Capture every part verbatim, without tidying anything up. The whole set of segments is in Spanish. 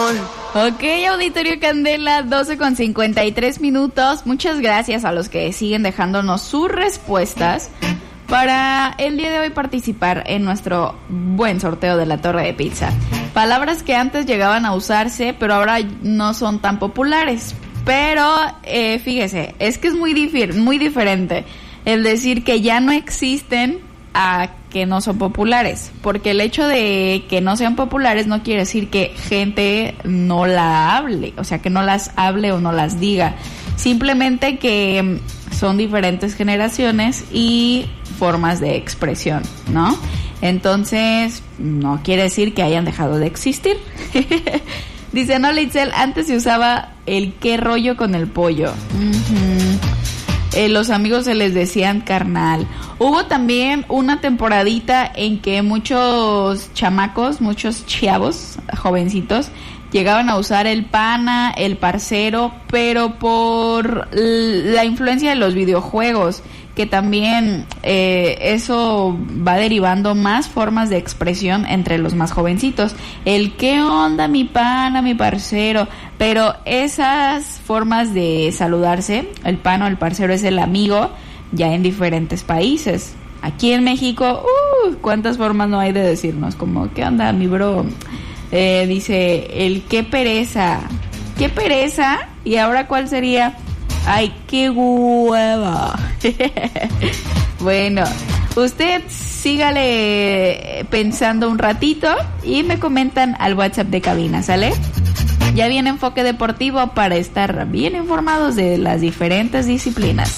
Ok, Auditorio Candela, doce con cincuenta y tres minutos. Muchas gracias a los que siguen dejándonos sus respuestas para el día de hoy participar en nuestro buen sorteo de la torre de pizza. Palabras que antes llegaban a usarse, pero ahora no son tan populares. Pero, eh, fíjese, es que es muy, dif- muy diferente el decir que ya no existen a que no son populares. Porque el hecho de que no sean populares no quiere decir que gente no la hable, o sea, que no las hable o no las diga. Simplemente que son diferentes generaciones y formas de expresión, ¿no? Entonces, no quiere decir que hayan dejado de existir. Dice, no, Litzel, antes se usaba el qué rollo con el pollo. Uh-huh. Eh, los amigos se les decían carnal. Hubo también una temporadita en que muchos chamacos, muchos chavos, jovencitos, llegaban a usar el pana, el parcero, pero por la influencia de los videojuegos, que también eh, eso va derivando más formas de expresión entre los más jovencitos. El qué onda mi pana, mi parcero, pero esas formas de saludarse, el pana o el parcero es el amigo, ya en diferentes países. Aquí en México, uh, cuántas formas no hay de decirnos, como qué onda mi bro. Eh, dice el qué pereza, qué pereza, y ahora cuál sería, ay qué hueva. Bueno, usted sígale pensando un ratito y me comentan al WhatsApp de cabina, ¿sale? Ya viene Enfoque Deportivo para estar bien informados de las diferentes disciplinas.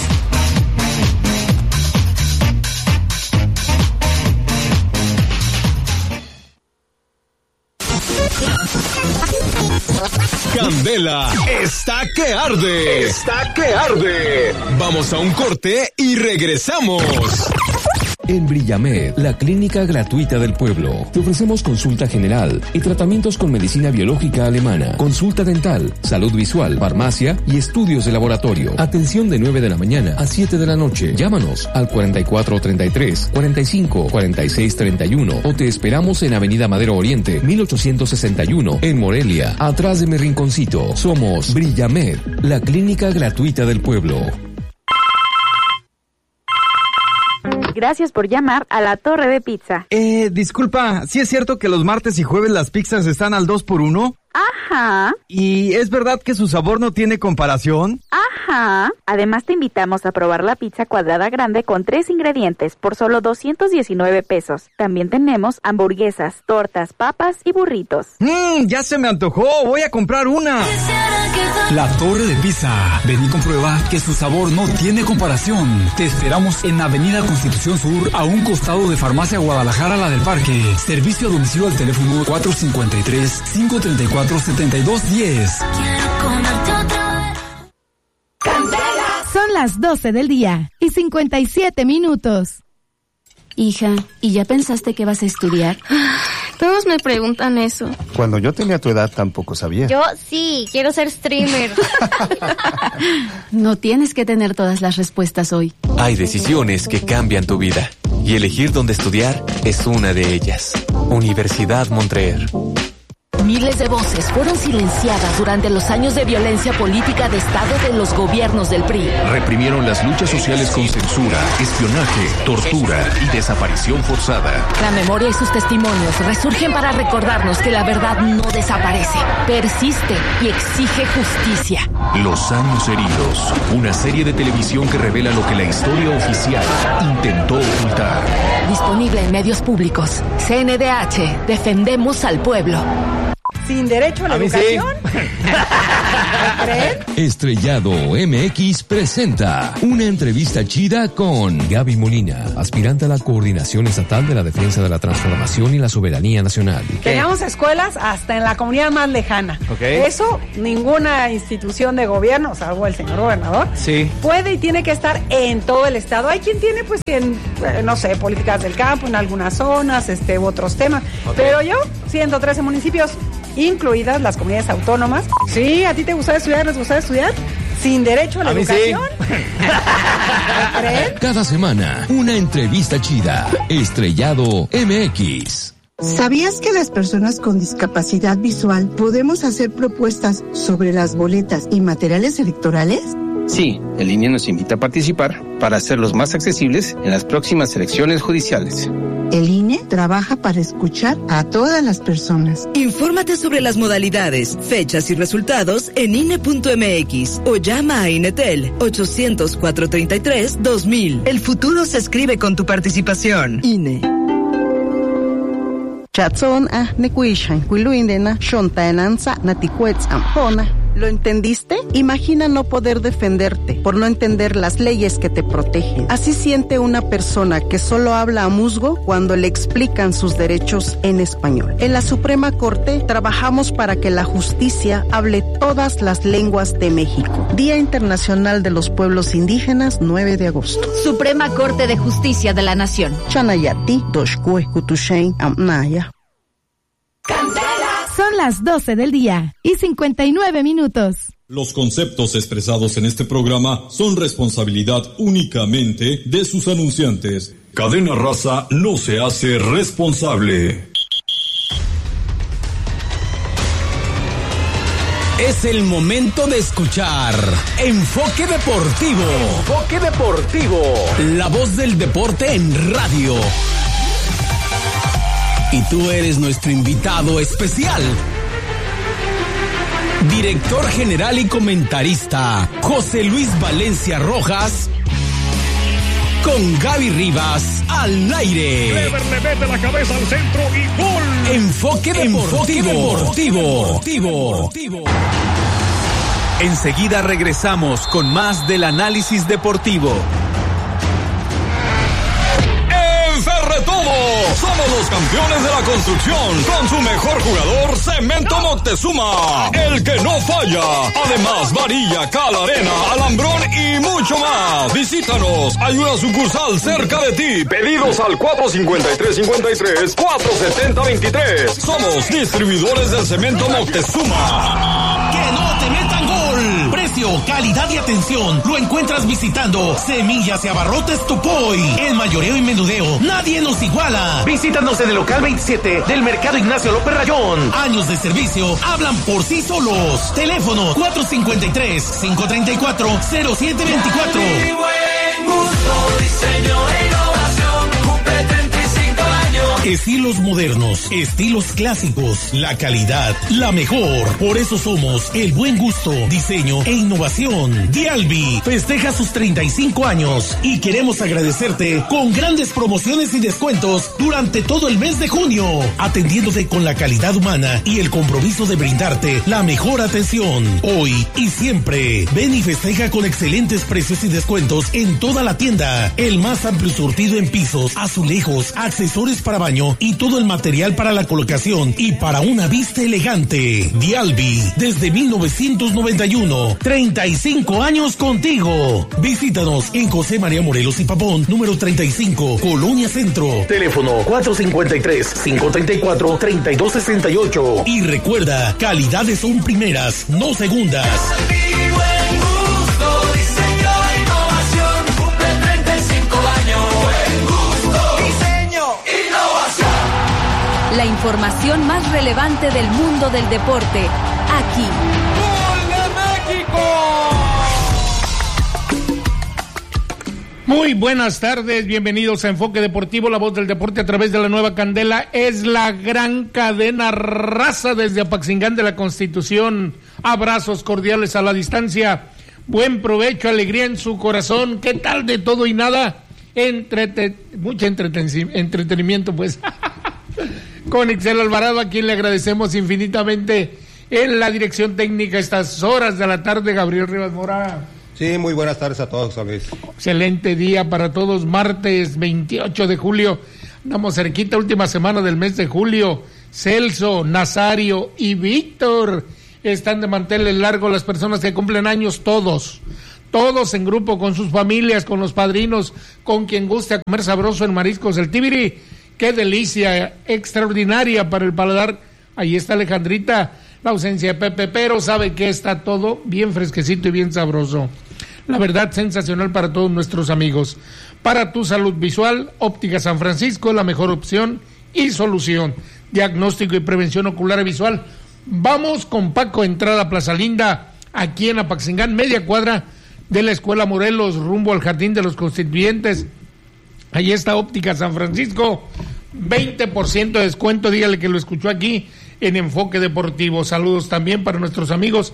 Candela está que arde. Está que arde. Vamos a un corte y regresamos. En Brillamed, la clínica gratuita del pueblo, te ofrecemos consulta general y tratamientos con medicina biológica alemana, consulta dental, salud visual, farmacia y estudios de laboratorio. Atención de nueve de la mañana a siete de la noche. Llámanos al cuarenta y cuatro treinta y tres, cuarenta y cinco, cuarenta y seis treinta y uno o te esperamos en Avenida Madero Oriente, mil ochocientos sesenta y uno, en Morelia, atrás de mi rinconcito. Somos Brillamed, la clínica gratuita del pueblo. Gracias por llamar a la Torre de Pizza. Eh, disculpa, ¿sí es cierto que los martes y jueves las pizzas están al dos por uno? Ajá. ¿Y es verdad que su sabor no tiene comparación? Ajá. Además te invitamos a probar la pizza cuadrada grande con tres ingredientes por solo doscientos diecinueve pesos. También tenemos hamburguesas, tortas, papas y burritos. Mmm, ya se me antojó, voy a comprar una. La Torre de Pizza. Ven y comprueba que su sabor no tiene comparación. Te esperamos en Avenida Constitución Sur, a un costado de Farmacia Guadalajara, la del Parque. Servicio a domicilio al teléfono cuatro cinco tres, cinco tres cuatro, siete dos uno cero. Son las doce del día y cincuenta y siete minutos. Hija, ¿y ya pensaste qué vas a estudiar? Todos me preguntan eso. Cuando yo tenía tu edad tampoco sabía. Yo sí, quiero ser streamer. No tienes que tener todas las respuestas hoy. Hay decisiones que cambian tu vida y elegir dónde estudiar es una de ellas. Universidad Montreal. Miles de voces fueron silenciadas durante los años de violencia política de Estado de los gobiernos del P R I. Reprimieron las luchas sociales con censura, espionaje, tortura y desaparición forzada. La memoria y sus testimonios resurgen para recordarnos que la verdad no desaparece, persiste y exige justicia. Los años heridos, una serie de televisión que revela lo que la historia oficial intentó ocultar. Disponible en medios públicos. C N D H, defendemos al pueblo. Sin derecho a la a educación. Sí. ¿Creen? Estrellado M X presenta una entrevista chida con Gaby Molina, aspirante a la Coordinación Estatal de la Defensa de la Transformación y la Soberanía Nacional. Tenemos escuelas hasta en la comunidad más lejana. Okay. Eso ninguna institución de gobierno, salvo el señor gobernador, sí, puede y tiene que estar en todo el estado. Hay quien tiene, pues, en, eh, no sé, políticas del campo en algunas zonas, este, u otros temas. Okay. Pero yo, ciento trece municipios, incluidas las comunidades autónomas. Sí, ¿a ti te gustaba estudiar? ¿Les gustaba estudiar? Sin derecho a la a educación. Sí. Cada semana, una entrevista chida. Estrellado M X. ¿Sabías que las personas con discapacidad visual podemos hacer propuestas sobre las boletas y materiales electorales? Sí, el I N E nos invita a participar para hacerlos más accesibles en las próximas elecciones judiciales. El I N E trabaja para escuchar a todas las personas. Infórmate sobre las modalidades, fechas y resultados en I N E punto M X o llama a Inetel ochocientos, cuatrocientos treinta y tres, dos mil. El futuro se escribe con tu participación. I N E. Chatson a nekuishan, kuiluindena, shontaenanza, naticuetzam, ¿Lo entendiste? Imagina no poder defenderte por no entender las leyes que te protegen. Así siente una persona que solo habla a musgo cuando le explican sus derechos en español. En la Suprema Corte trabajamos para que la justicia hable todas las lenguas de México. Día Internacional de los Pueblos Indígenas, nueve de agosto. Suprema Corte de Justicia de la Nación. Chanayati, Doshkue, Kutushain, Amnaya. Son las doce del día y cincuenta y nueve minutos. Los conceptos expresados en este programa son responsabilidad únicamente de sus anunciantes. Cadena Raza no se hace responsable. Es el momento de escuchar Enfoque Deportivo. Enfoque Deportivo. La voz del deporte en radio. Y tú eres nuestro invitado especial. Director general y comentarista, José Luis Valencia Rojas, con Gaby Rivas al aire. Clever le mete la cabeza al centro y gol. Enfoque Deportivo. Deportivo. Deportivo. Deportivo. Enseguida regresamos con más del análisis deportivo. Ferretodo, somos los campeones de la construcción, con su mejor jugador, Cemento Moctezuma, el que no falla. Además, varilla, cal, arena, alambrón y mucho más. Visítanos, hay una sucursal cerca de ti. Pedidos al cuatro cinco tres, cinco tres, cuatro siete cero, dos tres. Somos distribuidores del Cemento Moctezuma. ¡Que no te metan gol! Precio, calidad y atención lo encuentras visitando Semillas y Abarrotes Tupoy. En mayoreo y menudeo, nadie nos iguala. Visítanos en el local veintisiete del Mercado Ignacio López Rayón. Años de servicio hablan por sí solos. Teléfono cuatro cinco tres, cinco tres cuatro, cero siete dos cuatro. Mi buen gusto, diseño e innovación, cumple treinta y cinco años. Estilos modernos, estilos clásicos, la calidad, la mejor. Por eso somos el buen gusto, diseño e innovación. Dialbi festeja sus treinta y cinco años y queremos agradecerte con grandes promociones y descuentos durante todo el mes de junio, atendiéndote con la calidad humana y el compromiso de brindarte la mejor atención. Hoy y siempre, ven y festeja con excelentes precios y descuentos en toda la tienda. El más amplio surtido en pisos, azulejos, accesorios para baño y todo el material para la colocación y para una vista elegante. Dialbi, desde mil novecientos noventa y uno, treinta y cinco años contigo. Visítanos en José María Morelos y Pavón, número treinta y cinco, Colonia Centro. Teléfono cuatro cinco tres, cinco tres cuatro, tres dos seis ocho. Y recuerda, calidades son primeras, no segundas. Mi buen gusto, diseño e innovación, cumple treinta y cinco años. Buen gusto, diseño, innovación. La información más relevante del mundo del deporte, aquí. ¡Gol de México! Muy buenas tardes, bienvenidos a Enfoque Deportivo, la voz del deporte a través de la nueva Candela. Es la gran cadena Raza desde Apaxingán de la Constitución. Abrazos cordiales a la distancia. Buen provecho, alegría en su corazón. ¿Qué tal de todo y nada? Entrete... Mucho entreten... entretenimiento, pues. Con Ixel Alvarado, a quien le agradecemos infinitamente en la dirección técnica estas horas de la tarde. Gabriel Rivas Mora. Sí, muy buenas tardes a todos, Luis. Excelente día para todos, martes veintiocho de julio. Andamos cerquita, última semana del mes de julio. Celso, Nazario y Víctor están de manteles largos, las personas que cumplen años, todos. Todos en grupo, con sus familias, con los padrinos, con quien guste a comer sabroso en Mariscos El Tibiri. Qué delicia, extraordinaria para el paladar. Ahí está Alejandrita, la ausencia de Pepe, pero sabe que está todo bien fresquecito y bien sabroso. La verdad, sensacional para todos nuestros amigos. Para tu salud visual, Óptica San Francisco, la mejor opción y solución, diagnóstico y prevención ocular y visual. Vamos con Paco, entrada a Plaza Linda, aquí en Apaxingán, media cuadra de la Escuela Morelos, rumbo al Jardín de los Constituyentes. Ahí está Óptica San Francisco, veinte por ciento de descuento, dígale que lo escuchó aquí en Enfoque Deportivo. Saludos también para nuestros amigos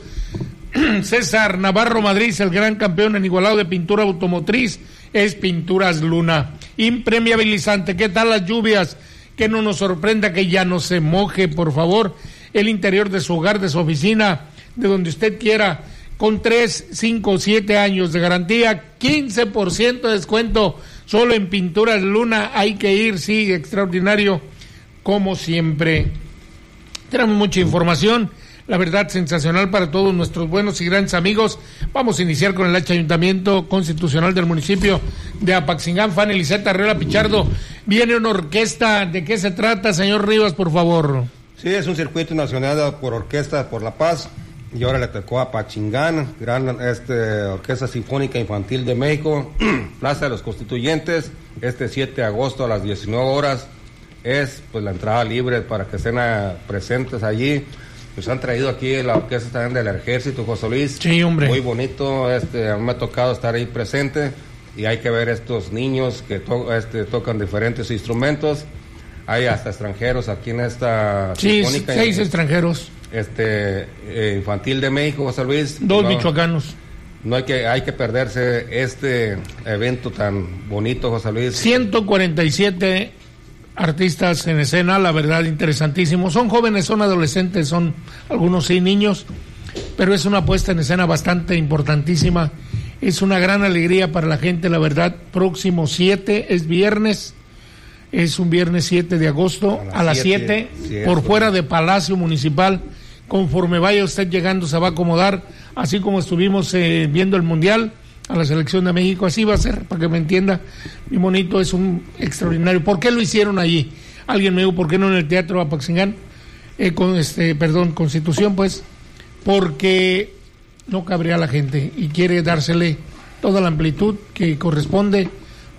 César Navarro Madrid, el gran campeón en igualado de pintura automotriz, es Pinturas Luna. Impermeabilizante, ¿qué tal las lluvias? Que no nos sorprenda que ya no se moje, por favor, el interior de su hogar, de su oficina, de donde usted quiera, con tres, cinco, siete años de garantía, quince por ciento de descuento, solo en Pinturas Luna. Hay que ir, sí, extraordinario, como siempre. Tenemos mucha información, la verdad sensacional para todos nuestros buenos y grandes amigos. Vamos a iniciar con el Ayuntamiento Constitucional del municipio de Apaxingán. Fanny Liseta Herrera Pichardo, viene una orquesta, ¿de qué se trata, señor Rivas, por favor? Sí, es un circuito nacional por Orquesta por la Paz, y ahora le tocó a Apaxingán, gran este, Orquesta Sinfónica Infantil de México, Plaza de los Constituyentes, este siete de agosto a las diecinueve horas. Es pues la entrada libre para que estén a, presentes allí. Pues han traído aquí la orquesta también del Ejército, José Luis. Sí, hombre. Muy bonito, este, a mí me ha tocado estar ahí presente y hay que ver estos niños que to, este, tocan diferentes instrumentos. Hay hasta extranjeros aquí en esta sí, sinfónica. seis extranjeros. Este, eh, Infantil de México, José Luis. Dos no, michoacanos. No hay que, hay que perderse este evento tan bonito, José Luis. ciento cuarenta y siete artistas en escena, la verdad, interesantísimo. Son jóvenes, son adolescentes, son algunos sí niños, pero es una puesta en escena bastante importantísima. Es una gran alegría para la gente, la verdad. Próximo siete, es viernes, es un viernes siete de agosto, a las siete, por fuera de Palacio Municipal. Conforme vaya usted llegando se va a acomodar, así como estuvimos eh, viendo el Mundial a la selección de México, así va a ser, para que me entienda. Mi bonito, es un extraordinario. ¿Por qué lo hicieron allí? Alguien me dijo, ¿por qué no en el Teatro Apaxingán? Eh, con este, perdón, Constitución, pues, porque no cabría la gente y quiere dársele toda la amplitud que corresponde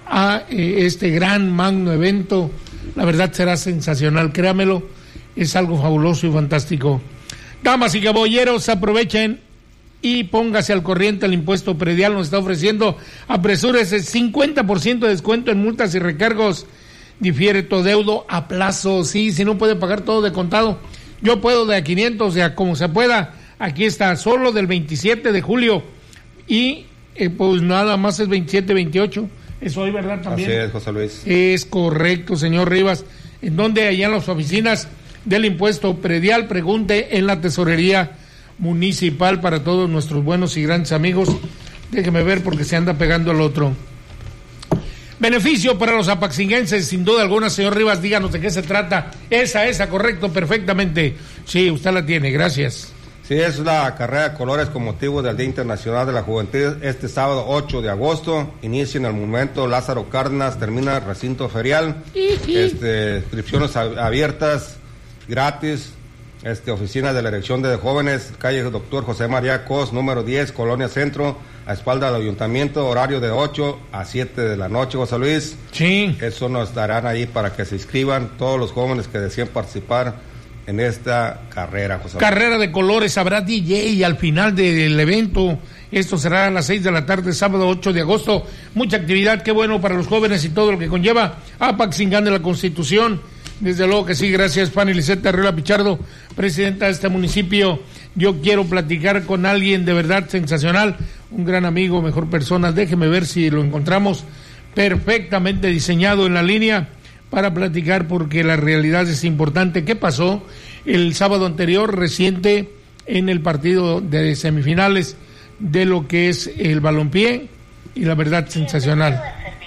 a eh, este gran magno evento. La verdad será sensacional, créamelo, es algo fabuloso y fantástico. Damas y caballeros, aprovechen y póngase al corriente. El impuesto predial nos está ofreciendo, apresúrese, cincuenta por ciento de descuento en multas y recargos, difiere tu deudo a plazo, sí, si no puede pagar todo de contado, yo puedo de a quinientos, de a como se pueda. Aquí está, solo del veintisiete de julio y eh, pues nada más es veintisiete, veintiocho, es hoy, ¿verdad? También. Así es, José Luis. Es correcto, señor Rivas. ¿En dónde? Allá en las oficinas del impuesto predial, pregunte en la tesorería municipal para todos nuestros buenos y grandes amigos. Déjeme ver porque se anda pegando al otro. Beneficio para los apaxinguenses, sin duda alguna, señor Rivas, díganos de qué se trata. Esa, esa, correcto, perfectamente. Sí, usted la tiene, gracias. Sí, es la carrera de colores con motivo del Día Internacional de la Juventud, este sábado ocho de agosto, inicia en el monumento Lázaro Cárdenas, termina el recinto ferial, este, inscripciones abiertas, gratis. Este, oficina de la Dirección de Jóvenes, calle Doctor José María Cos, número diez, Colonia Centro, a espalda del Ayuntamiento, horario de ocho a siete de la noche, José Luis. Sí. Eso nos darán ahí para que se inscriban todos los jóvenes que deseen participar en esta carrera, José Luis. Carrera de colores, habrá D J y al final del evento, esto será a las seis de la tarde, sábado ocho de agosto, mucha actividad, qué bueno para los jóvenes y todo lo que conlleva Apaxingán de la Constitución. Desde luego que sí, gracias, Fanny Liseta Herrera Pichardo, presidenta de este municipio. Yo quiero platicar con alguien de verdad sensacional, un gran amigo, mejor persona. Déjeme ver si lo encontramos perfectamente diseñado en la línea para platicar, porque la realidad es importante. ¿Qué pasó el sábado anterior, reciente, en el partido de semifinales de lo que es el balompié? Y la verdad, sensacional.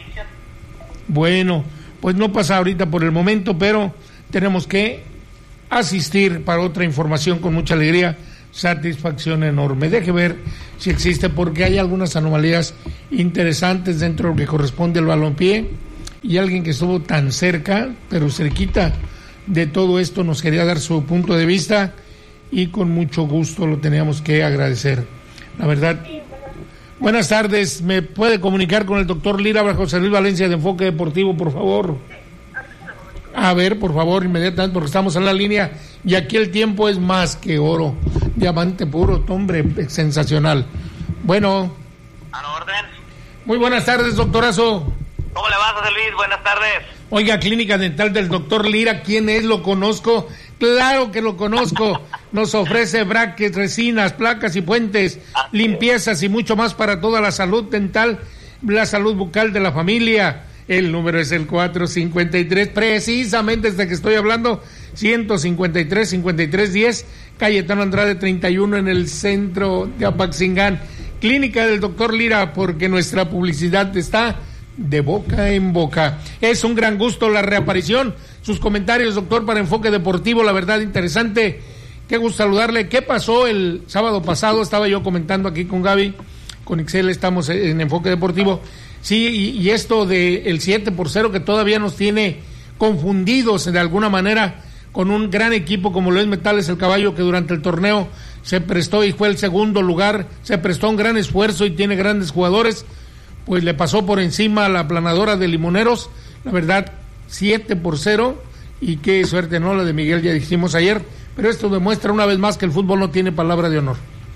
Bueno, pues no pasa ahorita por el momento, pero tenemos que asistir para otra información con mucha alegría, satisfacción enorme. Deje ver si existe, porque hay algunas anomalías interesantes dentro de lo que corresponde al balompié, y alguien que estuvo tan cerca, pero cerquita de todo esto, nos quería dar su punto de vista y con mucho gusto lo teníamos que agradecer. La verdad. Buenas tardes, ¿me puede comunicar con el doctor Lira José Luis Valencia de Enfoque Deportivo, por favor? A ver, por favor, inmediatamente, porque estamos en la línea y aquí el tiempo es más que oro. Diamante puro, hombre, sensacional. Bueno. A la orden. Muy buenas tardes, doctorazo. ¿Cómo le va, José Luis? Buenas tardes. Oiga, Clínica Dental del doctor Lira, ¿quién es? ¿Lo conozco? Claro que lo conozco. Nos ofrece brackets, resinas, placas y puentes, limpiezas y mucho más para toda la salud dental, la salud bucal de la familia. El número es el cuatro cincuenta y tres, precisamente desde que estoy hablando, ciento cincuenta y tres, cincuenta y tres diez, Cayetano Andrade treinta y uno en el centro de Apaxingán. Clínica del doctor Lira, porque nuestra publicidad está de boca en boca. Es un gran gusto la reaparición. Sus comentarios, doctor, para Enfoque Deportivo, la verdad interesante. Qué gusto saludarle. ¿Qué pasó el sábado pasado? Estaba yo comentando aquí con Gaby, con Ixel, estamos en Enfoque Deportivo. Sí, y, y esto de el siete por cero que todavía nos tiene confundidos de alguna manera con un gran equipo como lo es Metales El Caballo, que durante el torneo se prestó y fue el segundo lugar, se prestó un gran esfuerzo y tiene grandes jugadores, pues le pasó por encima a la aplanadora de Limoneros, la verdad, siete por cero, y qué suerte, ¿no? La de Miguel ya dijimos ayer, pero esto demuestra una vez más que el fútbol no tiene palabra de honor.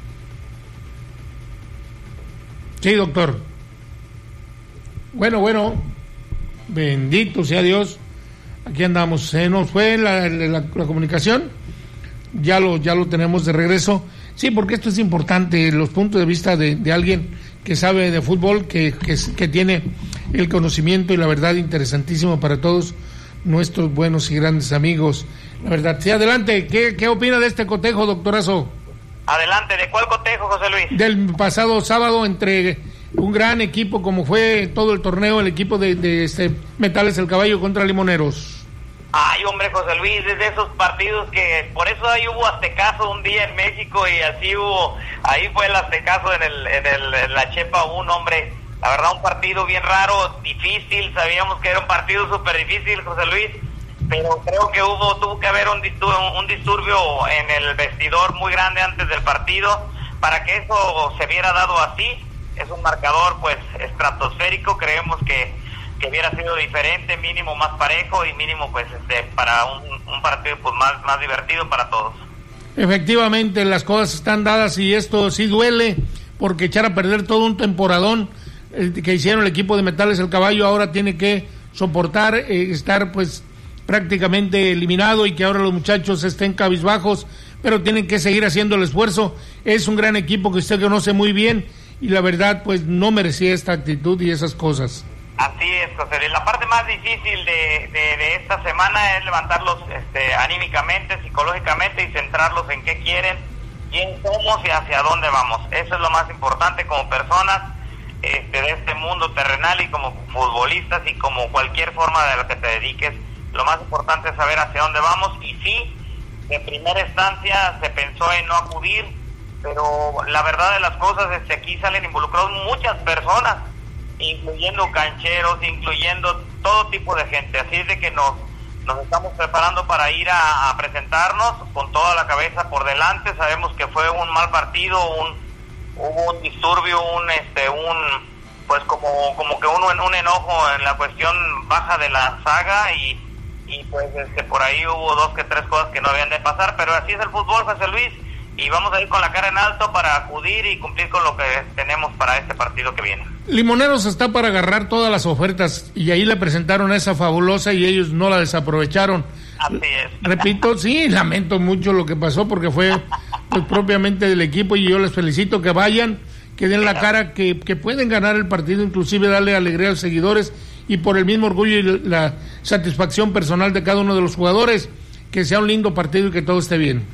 Sí, doctor. Bueno, bueno, bendito sea Dios, aquí andamos, se nos fue la, la, la, la comunicación, ya lo, ya lo tenemos de regreso, sí, porque esto es importante, los puntos de vista de, de alguien que sabe de fútbol, que, que, que tiene el conocimiento y la verdad interesantísimo para todos nuestros buenos y grandes amigos, la verdad. Sí, adelante, ¿qué, qué opina de este cotejo, doctorazo? Adelante, ¿de cuál cotejo, José Luis? Del pasado sábado entre un gran equipo como fue todo el torneo, el equipo de, de este Metales El Caballo contra Limoneros. Ay, hombre, José Luis, es de esos partidos que por eso ahí hubo aztecaso un día en México y así hubo, ahí fue el aztecaso en el, en el, en la Chepa uno, hombre, la verdad un partido bien raro, difícil, sabíamos que era un partido súper difícil, José Luis, pero creo que hubo, tuvo que haber un disturbio, un disturbio en el vestidor muy grande antes del partido, para que eso se viera dado así. Es un marcador pues estratosférico, creemos que, que hubiera sido diferente, mínimo más parejo y mínimo pues este para un, un partido pues más, más divertido para todos. Efectivamente, las cosas están dadas y esto sí duele, porque echar a perder todo un temporadón eh, que hicieron el equipo de Metales El Caballo, ahora tiene que soportar, eh, estar pues prácticamente eliminado y que ahora los muchachos estén cabizbajos, pero tienen que seguir haciendo el esfuerzo. Es un gran equipo que usted conoce muy bien y la verdad pues no merecía esta actitud y esas cosas. Así es, José Luis. La parte más difícil de, de, de esta semana es levantarlos este, anímicamente, psicológicamente y centrarlos en qué quieren, quién somos y hacia dónde vamos. Eso es lo más importante como personas este, de este mundo terrenal y como futbolistas y como cualquier forma de lo que te dediques. Lo más importante es saber hacia dónde vamos y sí, de primera instancia se pensó en no acudir, pero la verdad de las cosas es que aquí salen involucrados muchas personas, incluyendo cancheros, incluyendo todo tipo de gente, así es de que nos, nos estamos preparando para ir a, a presentarnos con toda la cabeza por delante. Sabemos que fue un mal partido, un hubo un disturbio, un este un pues como como que uno en un enojo en la cuestión baja de la saga y y pues este por ahí hubo dos que tres cosas que no habían de pasar, pero así es el fútbol, José Luis, y vamos a ir con la cara en alto para acudir y cumplir con lo que tenemos para este partido que viene. Limoneros está para agarrar todas las ofertas y ahí le presentaron esa fabulosa y ellos no la desaprovecharon. Así es. Repito, sí, lamento mucho lo que pasó porque fue pues propiamente del equipo y yo les felicito que vayan, que den la cara, que, que pueden ganar el partido, inclusive darle alegría a los seguidores y por el mismo orgullo y la satisfacción personal de cada uno de los jugadores, que sea un lindo partido y que todo esté bien.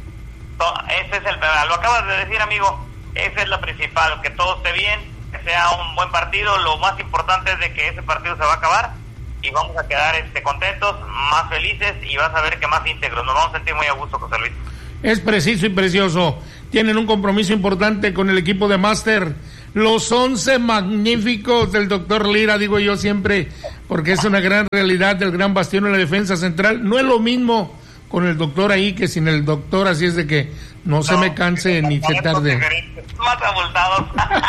Ese es el, lo acabas de decir, amigo, esa es la principal, que todo esté bien, que sea un buen partido. Lo más importante es de que ese partido se va a acabar y vamos a quedar este contentos, más felices y vas a ver que más íntegros, nos vamos a sentir muy a gusto, José Luis. Es preciso y precioso. Tienen un compromiso importante con el equipo de Máster, los once magníficos del doctor Lira, digo yo siempre, porque es una gran realidad del gran bastión en la defensa central. No es lo mismo con el doctor ahí que sin el doctor, así es de que No se me canse ni se tarde. Más abultados.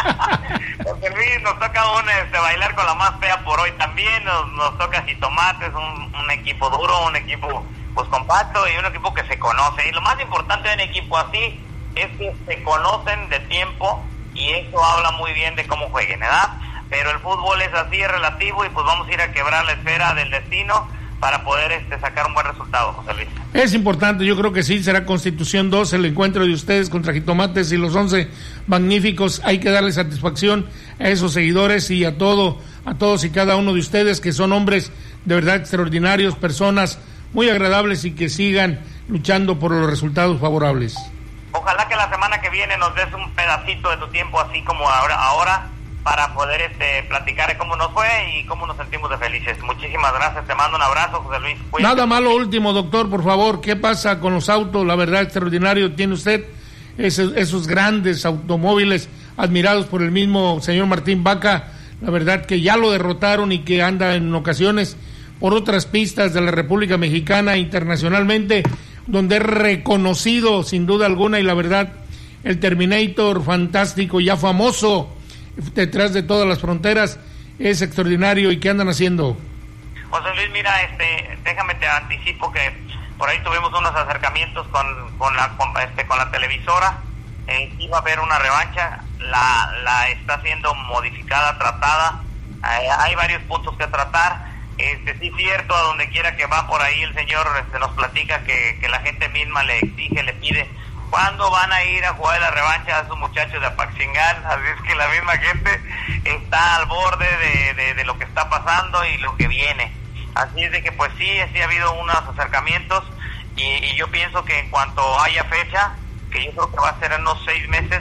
José Luis, nos toca un, este, bailar con la más fea por hoy también. Nos, nos toca Jitomates, un, un equipo duro, un equipo pues compacto y un equipo que se conoce. Y lo más importante de un equipo así es que se conocen de tiempo y eso habla muy bien de cómo jueguen, ¿verdad? Pero el fútbol es así, es relativo y pues vamos a ir a quebrar la esfera del destino para poder este, sacar un buen resultado, José Luis. Es importante, yo creo que sí, será Constitución dos el encuentro de ustedes contra Jitomates y los once magníficos. Hay que darle satisfacción a esos seguidores y a todo, a todos y cada uno de ustedes que son hombres de verdad extraordinarios, personas muy agradables y que sigan luchando por los resultados favorables. Ojalá que la semana que viene nos des un pedacito de tu tiempo así como ahora, ahora para poder este platicar de cómo nos fue y cómo nos sentimos de felices. Muchísimas gracias, te mando un abrazo, José Luis. Cuídate. Nada malo último, doctor, por favor, ¿qué pasa con los autos? La verdad, extraordinario, tiene usted esos, esos grandes automóviles admirados por el mismo señor Martín Vaca, la verdad que ya lo derrotaron y que anda en ocasiones por otras pistas de la República Mexicana internacionalmente, donde es reconocido sin duda alguna y la verdad, el Terminator fantástico, ya famoso, detrás de todas las fronteras, es extraordinario. ¿Y qué andan haciendo? José Luis, mira, este, déjame te anticipo que por ahí tuvimos unos acercamientos con, con la con, este, con la televisora, eh, iba a haber una revancha, la, la está siendo modificada, tratada, eh, hay varios puntos que tratar, este sí es cierto, a donde quiera que va por ahí el señor este, nos platica que, que la gente misma le exige, le pide ¿cuándo van a ir a jugar la revancha a esos muchachos de Apaxingán? Así es que la misma gente está al borde de, de, de lo que está pasando y lo que viene. Así es de que pues sí, sí ha habido unos acercamientos y, y yo pienso que en cuanto haya fecha, que yo creo que va a ser en unos seis meses,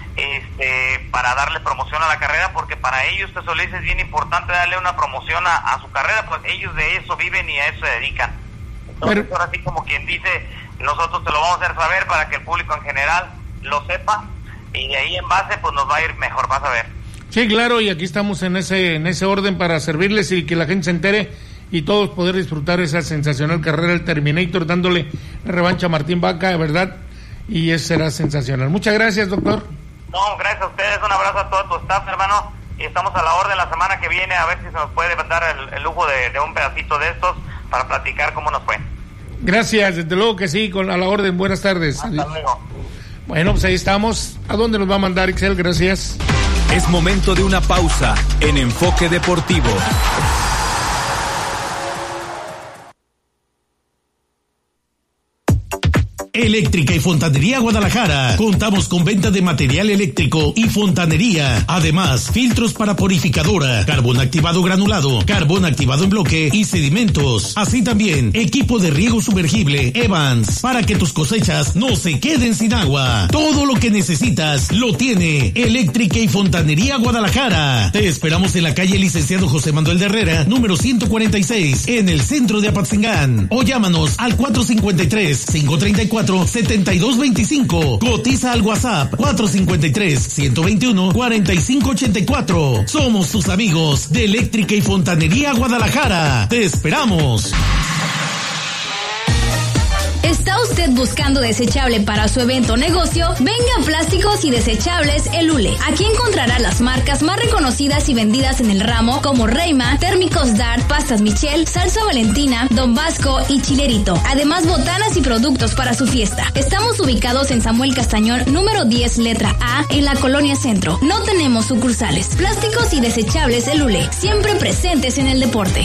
este, para darle promoción a la carrera, porque para ellos, te Solís, es bien importante darle una promoción a, a su carrera, pues ellos de eso viven y a eso se dedican. Entonces, ahora sí, como quien dice, nosotros te lo vamos a hacer saber para que el público en general lo sepa y de ahí en base pues nos va a ir mejor, vas a ver. Sí, claro, y aquí estamos en ese en ese orden para servirles y que la gente se entere y todos poder disfrutar esa sensacional carrera del Terminator, dándole la revancha a Martín Vaca, de verdad, y eso será sensacional. Muchas gracias, doctor. No, gracias a ustedes, un abrazo a todo tu staff, hermano, y estamos a la orden la semana que viene a ver si se nos puede dar el, el lujo de, de un pedacito de estos para platicar cómo nos fue. Gracias, desde luego que sí, con a la orden. Buenas tardes. Hasta luego. Bueno, pues ahí estamos. ¿A dónde nos va a mandar Ixel? Gracias. Es momento de una pausa en Enfoque Deportivo. Eléctrica y Fontanería Guadalajara. Contamos con venta de material eléctrico y fontanería. Además, filtros para purificadora, carbón activado granulado, carbón activado en bloque y sedimentos. Así también, equipo de riego sumergible Evans, para que tus cosechas no se queden sin agua. Todo lo que necesitas lo tiene Eléctrica y Fontanería Guadalajara. Te esperamos en la calle Licenciado José Manuel de Herrera, número ciento cuarenta y seis, en el centro de Apatzingán. O llámanos al cuatro cinco tres, cinco tres cuatro, siete dos dos cinco. Cotiza al WhatsApp cuatro cinco tres, uno dos uno, cuatro cinco ocho cuatro. Somos tus amigos de Eléctrica y Fontanería Guadalajara. Te esperamos. ¿Está usted buscando desechable para su evento o negocio? Venga a Plásticos y Desechables El Ule. Aquí encontrará las marcas más reconocidas y vendidas en el ramo como Reima, Térmicos Dart, Pastas Michel, Salsa Valentina, Don Vasco y Chilerito. Además, botanas y productos para su fiesta. Estamos ubicados en Samuel Castañón, número diez, letra A, en la Colonia Centro. No tenemos sucursales. Plásticos y Desechables El Ule. Siempre presentes en el deporte.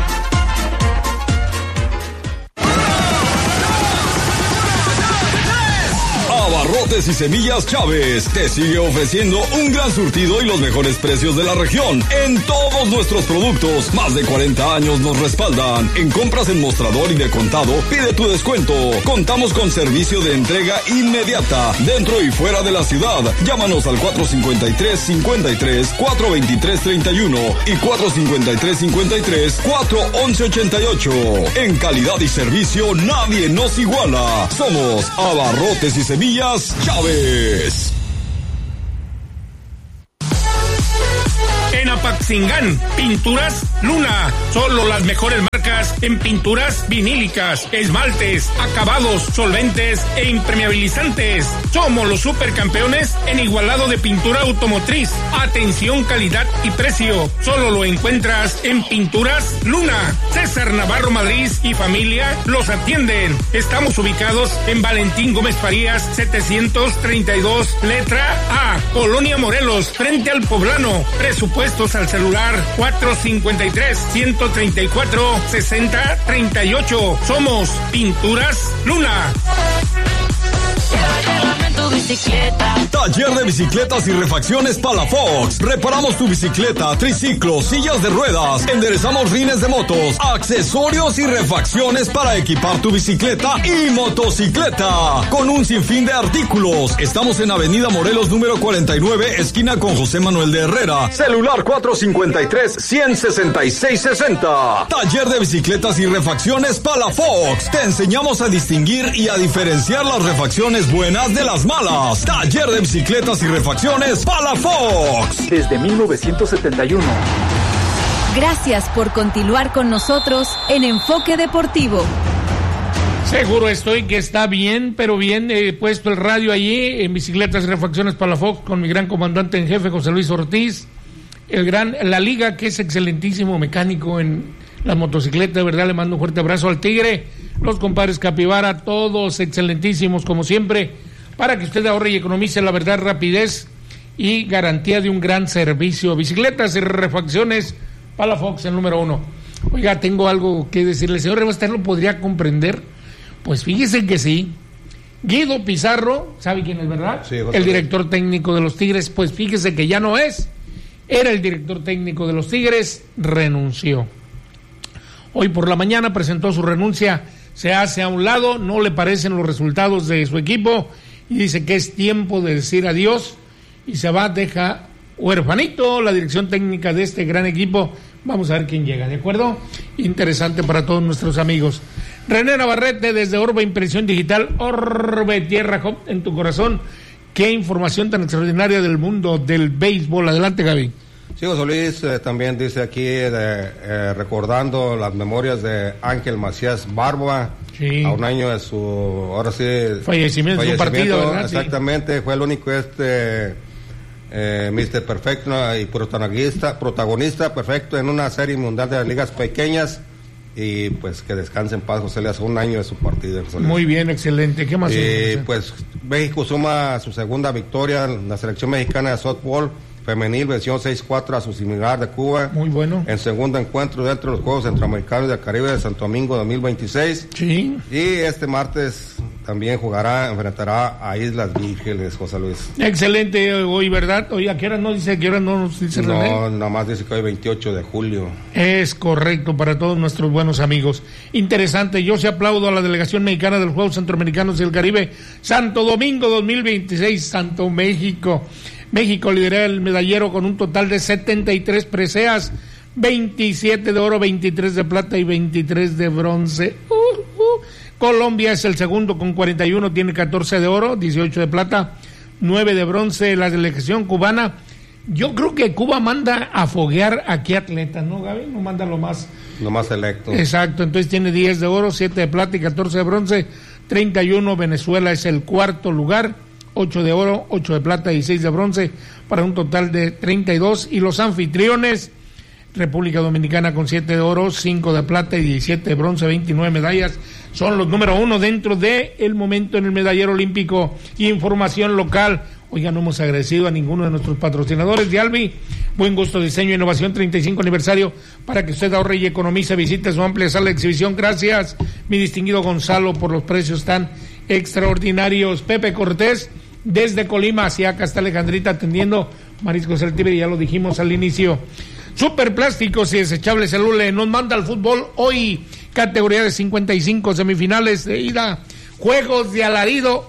Abarrotes y Semillas Chávez te sigue ofreciendo un gran surtido y los mejores precios de la región en todos nuestros productos. Más de cuarenta años nos respaldan. En compras en mostrador y de contado, pide tu descuento. Contamos con servicio de entrega inmediata dentro y fuera de la ciudad. Llámanos al cuatro cinco tres, cinco tres, cuatro dos tres, tres uno y cuatro cinco tres, cinco tres, cuatro once ochenta y ocho. En calidad y servicio nadie nos iguala. Somos Abarrotes y Semillas Chávez. En Apaxingán, Pinturas Luna. Solo las mejores marcas en pinturas vinílicas, esmaltes, acabados, solventes e impermeabilizantes. Somos los supercampeones en igualado de pintura automotriz. Atención, calidad y precio. Solo lo encuentras en Pinturas Luna. César Navarro Madrid y familia los atienden. Estamos ubicados en Valentín Gómez Farías setecientos treinta y dos, letra A, Colonia Morelos, frente al Poblano. Presupuestos al celular cuatro cinco tres, uno tres cuatro, seis cero tres ocho. Somos Pinturas Luna. Taller de bicicletas y refacciones Palafox. Reparamos tu bicicleta, triciclo, sillas de ruedas. Enderezamos rines de motos, accesorios y refacciones para equipar tu bicicleta y motocicleta. Con un sinfín de artículos. Estamos en Avenida Morelos número cuarenta y nueve, esquina con José Manuel de Herrera. Celular cuatro cinco tres, uno cero seis seis seis cero. Taller de bicicletas y refacciones Palafox. Te enseñamos a distinguir y a diferenciar las refacciones buenas de las malas. Taller de bicicletas y refacciones Palafox. Desde mil novecientos setenta y uno. Gracias por continuar con nosotros en Enfoque Deportivo. Seguro estoy que está bien, pero bien eh, puesto el radio allí en Bicicletas y Refacciones Palafox con mi gran comandante en jefe José Luis Ortiz. El gran, la liga que es excelentísimo mecánico en la motocicleta, de verdad le mando un fuerte abrazo al Tigre, los compadres Capibara, todos excelentísimos como siempre, para que usted ahorre y economice, la verdad, rapidez y garantía de un gran servicio. Bicicletas y Refacciones Palafox, el número uno. Oiga, tengo algo que decirle, señor Rebastar, ¿lo podría comprender? Pues fíjese que sí. Guido Pizarro, ¿sabe quién es, verdad? Sí, el director técnico de los Tigres, pues fíjese que ya no es. Era el director técnico de los Tigres, renunció. Hoy por la mañana presentó su renuncia, se hace a un lado, no le parecen los resultados de su equipo y dice que es tiempo de decir adiós y se va, deja huerfanito la dirección técnica de este gran equipo. Vamos a ver quién llega, ¿de acuerdo? Interesante para todos nuestros amigos. René Navarrete desde Orbe Impresión Digital, Orbe Tierra Hop en tu corazón. Qué información tan extraordinaria del mundo del béisbol. Adelante, Gaby. Sí, José Luis eh, también dice aquí, de, eh, recordando las memorias de Ángel Macías Barba, sí, a un año de su, ahora sí, fallecimiento, fallecimiento de su partido, ¿verdad? Exactamente, sí. Fue el único este eh, mister Perfecto y protagonista, protagonista perfecto en una serie mundial de las ligas pequeñas. Y pues que descanse en paz, José, le hace un año de su partido. José. Muy bien, excelente. ¿Qué más? Y pues México suma su segunda victoria. La selección mexicana de softball femenil venció seis cuatro a su similar de Cuba. Muy bueno. En segundo encuentro dentro de los Juegos Centroamericanos del Caribe de Santo Domingo dos mil veintiséis. Sí. Y este martes también jugará, enfrentará a Islas Vírgenes, José Luis. Excelente hoy, ¿verdad? Hoy, ¿a qué hora no dice? ¿A qué hora no nos dice? No, René? nada más dice que hoy veintiocho de julio. Es correcto para todos nuestros buenos amigos. Interesante, yo se aplaudo a la delegación mexicana de los Juegos Centroamericanos del Caribe, Santo Domingo dos mil veintiséis, Santo México. México lidera el medallero con un total de setenta y tres preseas, veintisiete de oro, veintitrés de plata y veintitrés de bronce. Uh, uh. Colombia es el segundo con cuarenta y uno, tiene catorce de oro, dieciocho de plata, nueve de bronce. La delegación cubana, yo creo que Cuba manda a foguear a qué atletas, ¿no, Gaby? No manda lo más... Lo más selecto. Exacto, entonces tiene diez de oro, siete de plata y catorce de bronce, treinta y uno. Venezuela es el cuarto lugar, ocho de oro, ocho de plata y seis de bronce, para un total de treinta y dos. Y los anfitriones, República Dominicana con siete de oro, cinco de plata y diecisiete de bronce, veintinueve medallas, son los número uno dentro de el momento en el medallero olímpico. Información local. Oiga, no hemos agradecido a ninguno de nuestros patrocinadores de Albi. Buen Gusto, Diseño e Innovación, treinta y cinco aniversario, para que usted ahorre y economice. Visite su amplia sala de exhibición. Gracias, mi distinguido Gonzalo, por los precios tan extraordinarios. Pepe Cortés, desde Colima hacia acá está Alejandrita atendiendo Mariscos El Tigre, ya lo dijimos al inicio. Superplásticos y Desechables El Ule nos manda al fútbol hoy, categoría de cincuenta y cinco, semifinales de ida, juegos de alarido,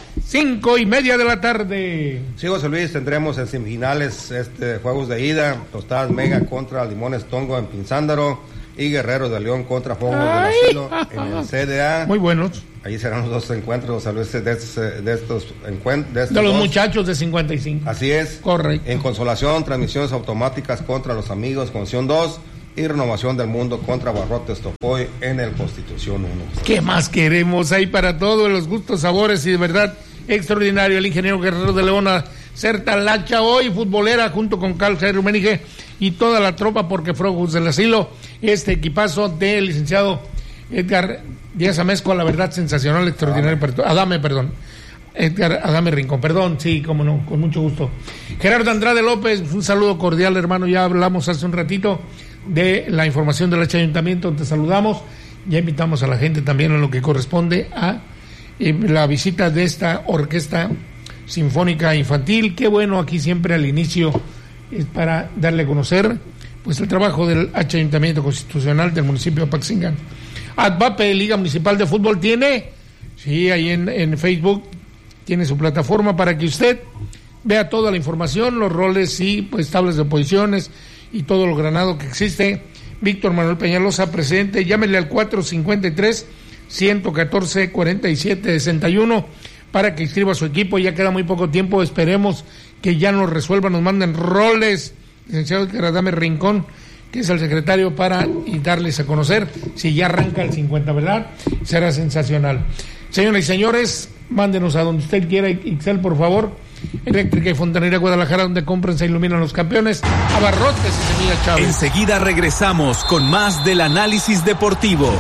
cinco y media de la tarde. Sí, José Luis, tendremos en semifinales este juegos de ida, Tostadas Mega contra Limones Tongo en Pinzándaro y Guerreros de León contra Fuego del Asilo en el C D A. Muy buenos. Ahí serán los dos encuentros, a veces de, estos, de estos encuentros. De, estos de los dos. muchachos de cincuenta y cinco. Así es. Correcto. En Consolación, transmisiones automáticas contra los amigos, Conción dos. Y Renovación del Mundo contra Barrotes Topoy en el Constitución uno. ¿Qué más queremos? Hay para todos los gustos, sabores y de verdad extraordinario. El ingeniero Guerrero de Leona, Certa Lacha, hoy futbolera junto con Carl Jairo Menige y toda la tropa porque Frojus del Asilo. Este equipazo del licenciado Edgar Díaz Amezco, la verdad sensacional, extraordinario. Adame, Adame perdón. Edgar Adame Rincón, perdón, sí, cómo no, con mucho gusto. Gerardo Andrade López, un saludo cordial, hermano. Ya hablamos hace un ratito de la información del Ayuntamiento, te saludamos. Ya invitamos a la gente también a lo que corresponde a eh, la visita de esta orquesta sinfónica infantil. Qué bueno, aquí siempre al inicio es para darle a conocer pues el trabajo del Ayuntamiento Constitucional del municipio de Apaxingán. ADVAPE, Liga Municipal de Fútbol, tiene, sí, ahí en, en Facebook, tiene su plataforma para que usted vea toda la información, los roles y pues tablas de posiciones y todo lo granado que existe. Víctor Manuel Peñalosa, presidente, llámele al cuatro cincuenta y tres, ciento catorce, cuarenta y siete sesenta y uno para que inscriba a su equipo. Ya queda muy poco tiempo, esperemos que ya nos resuelvan, nos manden roles, licenciado Adame Rincón, que es el secretario, para y darles a conocer si ya arranca el cincuenta, ¿verdad? Será sensacional. Señoras y señores, mándenos a donde usted quiera, Ixel, por favor. Eléctrica y Fontanería Guadalajara, donde compran, se iluminan los campeones. Abarrotes y Semilla Chávez. Enseguida regresamos con más del análisis deportivo.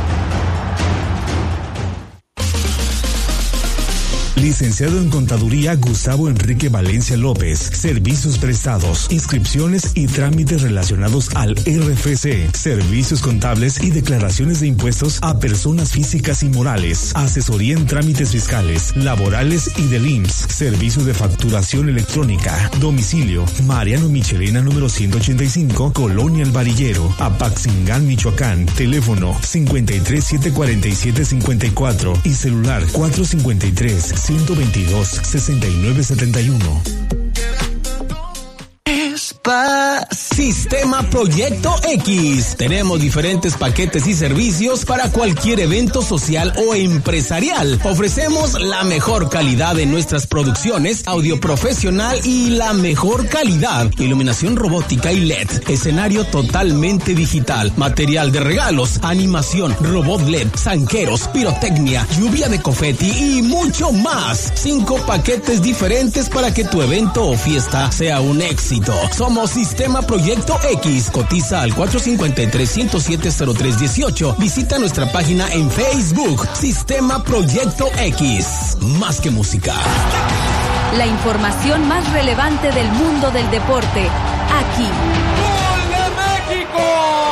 Licenciado en Contaduría Gustavo Enrique Valencia López. Servicios prestados, inscripciones y trámites relacionados al R F C. Servicios contables y declaraciones de impuestos a personas físicas y morales. Asesoría en trámites fiscales, laborales y del I M S S. Servicio de facturación electrónica. Domicilio: Mariano Michelena número ciento ochenta y cinco, Colonia El Varillero, Apaxingán, Michoacán. Teléfono cincuenta y tres, setecientos cuarenta y siete, cincuenta y cuatro y celular cuatro cincuenta y tres, ciento veintidós, sesenta y nueve setenta y uno. Sistema Proyecto X. Tenemos diferentes paquetes y servicios para cualquier evento social o empresarial. Ofrecemos la mejor calidad en nuestras producciones, audio profesional y la mejor calidad, iluminación robótica y L E D, escenario totalmente digital, material de regalos, animación, robot L E D, zanqueros, pirotecnia, lluvia de confeti y mucho más. Cinco paquetes diferentes para que tu evento o fiesta sea un éxito. Somos Sistema Proyecto X. Cotiza al cuatro cincuenta y tres, ciento siete, cero tres dieciocho. Visita nuestra página en Facebook. Sistema Proyecto X. Más que música. La información más relevante del mundo del deporte. Aquí. ¡Gol de México!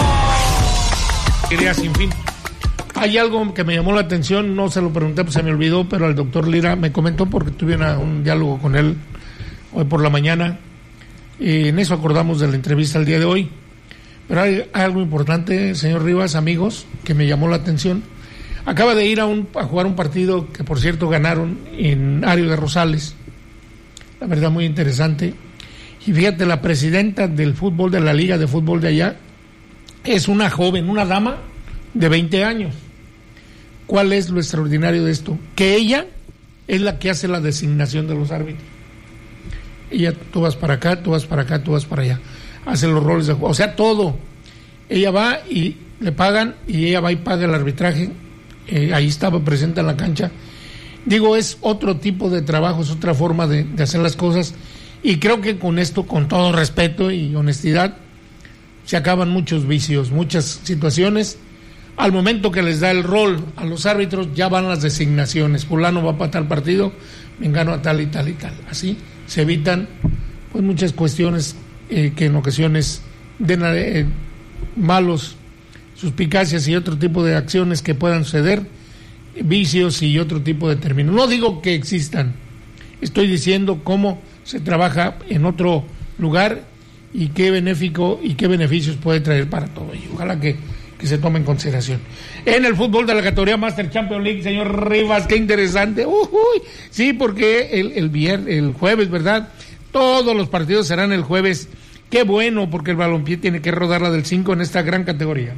Quería sin fin. Hay algo que me llamó la atención, no se lo pregunté, pues se me olvidó, pero el doctor Lira me comentó porque tuve una, un diálogo con él hoy por la mañana. Y en eso acordamos de la entrevista el día de hoy. Pero hay algo importante, señor Rivas, amigos, que me llamó la atención. Acaba de ir a, un, a jugar un partido que, por cierto, ganaron en Ario de Rosales. La verdad, muy interesante. Y fíjate, la presidenta del fútbol, de la Liga de Fútbol de allá, es una joven, una dama de veinte años. ¿Cuál es lo extraordinario de esto? Que ella es la que hace la designación de los árbitros. Ella, tú vas para acá, tú vas para acá, tú vas para allá. Hace los roles de juego, o sea, todo. Ella va y le pagan y ella va y paga el arbitraje. Eh, ahí estaba presente en la cancha. Digo, es otro tipo de trabajo, es otra forma de, de hacer las cosas. Y creo que con esto, con todo respeto y honestidad, se acaban muchos vicios, muchas situaciones. Al momento que les da el rol a los árbitros, ya van las designaciones. Fulano va para tal partido, Mengano a tal y tal y tal. Así se evitan pues muchas cuestiones eh, que en ocasiones den eh, malos suspicacias y otro tipo de acciones que puedan suceder, vicios y otro tipo de términos. No digo que existan, estoy diciendo cómo se trabaja en otro lugar y qué benéfico y qué beneficios puede traer para todo ello. Ojalá que, que se tome en consideración. En el fútbol de la categoría Master Champions League, señor Rivas, qué interesante. Uy, sí, porque el, el viernes, el jueves, ¿verdad? Todos los partidos serán el jueves. Qué bueno, porque el balompié tiene que rodar la del cinco en esta gran categoría.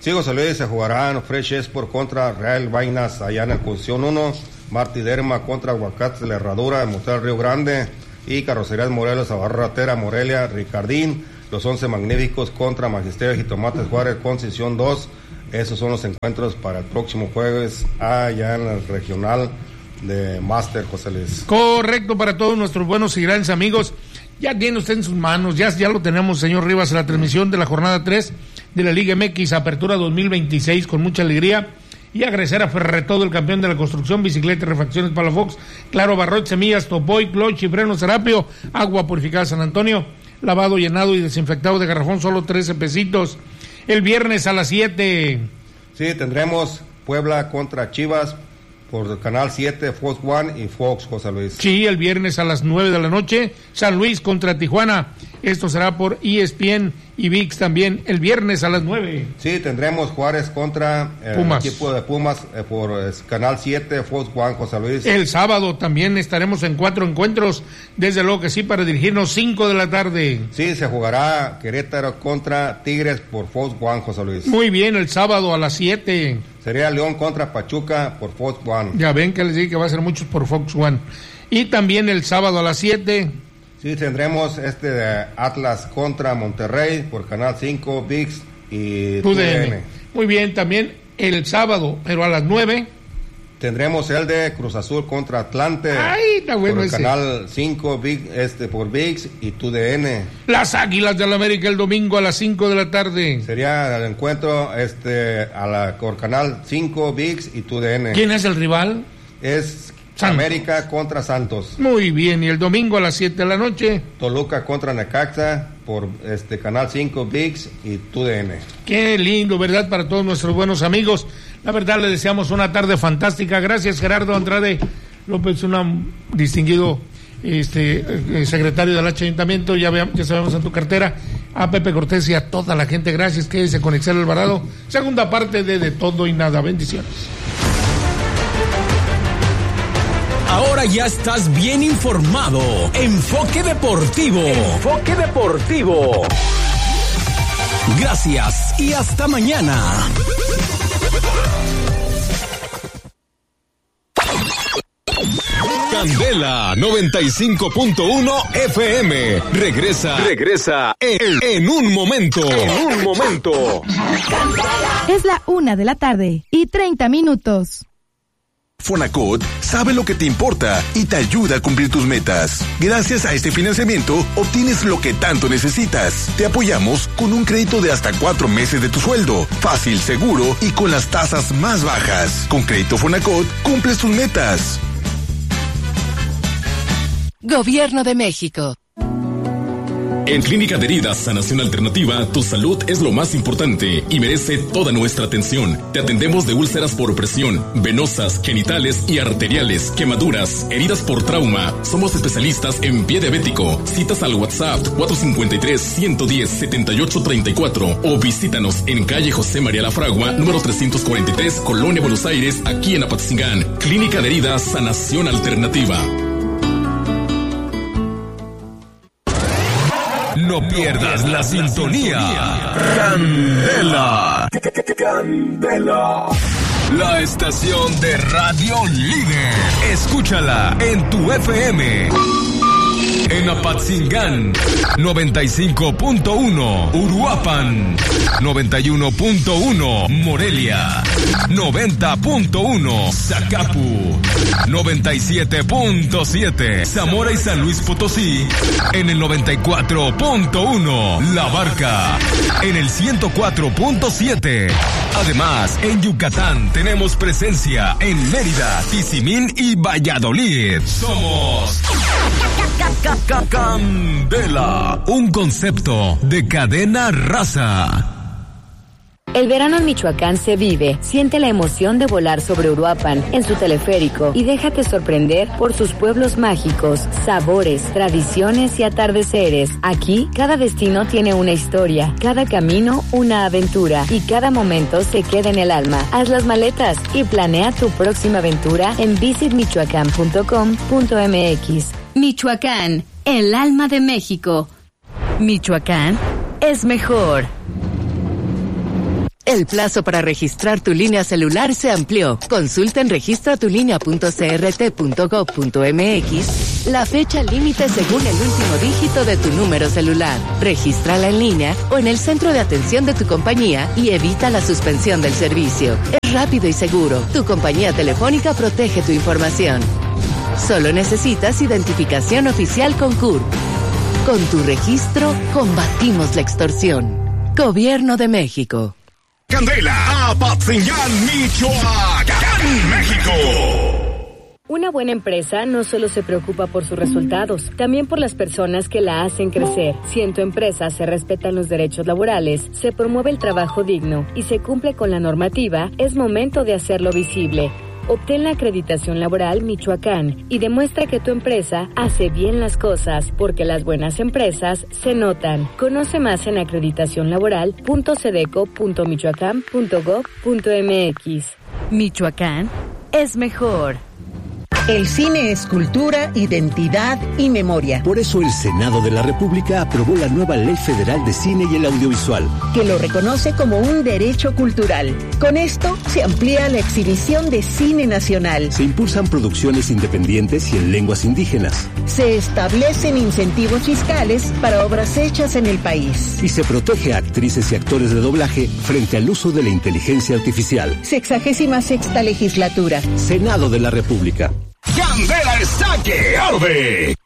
Sí, José Luis, se jugarán Fresh Sport contra Real Vainas allá en el Concepción uno, Martí Derma contra Aguacates de la Herradura en Motel Río Grande y Carrocerías Morelos a Barratera, Morelia, Ricardín, los once magníficos contra Magisterio y Tomates Juárez, Concesión dos. Esos son los encuentros para el próximo jueves allá en el regional de Máster, José Luis. Correcto, para todos nuestros buenos y grandes amigos. Ya tiene usted en sus manos, ya, ya lo tenemos, señor Rivas, en la transmisión de la jornada tres de la Liga M X, Apertura dos mil veintiséis, con mucha alegría. Y agradecer a Ferretodo, el campeón de la construcción, bicicleta y refacciones Palafox, Claro Barroch, Semillas, Topoy, Clutch y Frenos Serapio, Agua Purificada San Antonio, lavado, llenado y desinfectado de garrafón, solo trece pesitos. El viernes a las siete. Sí, tendremos Puebla contra Chivas por Canal siete, Fox One y Fox, José Luis. Sí, el viernes a las nueve de la noche, San Luis contra Tijuana. Esto será por E S P N y V I X también el viernes a las nueve. Sí, tendremos Juárez contra el Pumas. equipo de Pumas eh, por eh, Canal siete, Fox One, José Luis. El sábado también estaremos en cuatro encuentros, desde luego que sí, para dirigirnos cinco de la tarde. Sí, se jugará Querétaro contra Tigres por Fox One, José Luis. Muy bien, el sábado a las siete. Sería León contra Pachuca por Fox One. Ya ven que les dije que va a ser muchos por Fox One. Y también el sábado a las siete. Sí, tendremos este de Atlas contra Monterrey por Canal cinco, V I X y T U D N. Muy bien, también el sábado, pero a las nueve. Tendremos el de Cruz Azul contra Atlante. Ay, está bueno por ese. Canal cinco, Big, este, por V I X y T U D N. Las Águilas del América el domingo a las cinco de la tarde. Sería el encuentro este, a la, por Canal cinco, V I X y T U D N. ¿Quién es el rival? Es Santos. América contra Santos. Muy bien, y el domingo a las siete de la noche. Toluca contra Necaxa por este Canal cinco, V I X y T U D N. Qué lindo, ¿verdad? Para todos nuestros buenos amigos. La verdad, le deseamos una tarde fantástica. Gracias, Gerardo Andrade López, un distinguido este, eh, secretario del H Ayuntamiento. Ya, veamos, ya sabemos en tu cartera. A Pepe Cortés y a toda la gente, gracias. Quédese con Excel Alvarado. Segunda parte de De Todo y Nada. Bendiciones. Ahora ya estás bien informado. Enfoque Deportivo. Enfoque Deportivo. Gracias y hasta mañana. Candela noventa y cinco punto uno F M. Regresa, regresa en, en un momento. En un momento. Es la una de la tarde y treinta minutos. Fonacot sabe lo que te importa y te ayuda a cumplir tus metas. Gracias a este financiamiento, obtienes lo que tanto necesitas. Te apoyamos con un crédito de hasta cuatro meses de tu sueldo. Fácil, seguro y con las tasas más bajas. Con Crédito Fonacot, cumples tus metas. Gobierno de México. En Clínica de Heridas Sanación Alternativa, tu salud es lo más importante y merece toda nuestra atención. Te atendemos de úlceras por presión, venosas, genitales y arteriales, quemaduras, heridas por trauma. Somos especialistas en pie diabético. Citas al WhatsApp cuatro cinco tres, uno uno cero, siete ocho tres cuatro o visítanos en calle José María La Fragua, número trescientos cuarenta y tres, Colonia Buenos Aires, aquí en Apatzingán. Clínica de Heridas Sanación Alternativa. No pierdas la sintonía. Candela. Candela. La estación de radio líder. Escúchala en tu F M. En Apatzingán, noventa y cinco punto uno, Uruapan, noventa y uno punto uno, Morelia, noventa punto uno, Zacapu, noventa y siete punto siete, Zamora y San Luis Potosí, en el noventa y cuatro punto uno, La Barca, en el ciento cuatro punto siete. Además, en Yucatán tenemos presencia en Mérida, Tizimín y Valladolid. Somos Candela, un concepto de Cadena Raza. El verano en Michoacán se vive. Siente la emoción de volar sobre Uruapan en su teleférico y déjate sorprender por sus pueblos mágicos, sabores, tradiciones y atardeceres. Aquí, cada destino tiene una historia, cada camino una aventura y cada momento se queda en el alma. Haz las maletas y planea tu próxima aventura en visit michoacán punto com punto m x. Michoacán, el alma de México. Michoacán es mejor. El plazo para registrar tu línea celular se amplió. Consulta en registra tu línea punto c r t punto gov punto m x la fecha límite según el último dígito de tu número celular. Regístrala en línea o en el centro de atención de tu compañía y evita la suspensión del servicio. Es rápido y seguro. Tu compañía telefónica protege tu información. Solo necesitas identificación oficial con C U R P. Con tu registro, combatimos la extorsión. Gobierno de México. Candela, Apatzingán, Michoacán, México. Una buena empresa no solo se preocupa por sus resultados, también por las personas que la hacen crecer. Si en tu empresa se respetan los derechos laborales, se promueve el trabajo digno y se cumple con la normativa, es momento de hacerlo visible. Obtén la acreditación laboral Michoacán y demuestra que tu empresa hace bien las cosas, porque las buenas empresas se notan. Conoce más en acreditación laboral punto sedeco punto michoacán punto gov punto m x. Michoacán es mejor. El cine es cultura, identidad y memoria. Por eso el Senado de la República aprobó la nueva Ley Federal de Cine y el Audiovisual, que lo reconoce como un derecho cultural. Con esto se amplía la exhibición de cine nacional. Se impulsan producciones independientes y en lenguas indígenas. Se establecen incentivos fiscales para obras hechas en el país. Y se protege a actrices y actores de doblaje frente al uso de la inteligencia artificial. Sexagésima sexta legislatura. Senado de la República. Candela está que arde.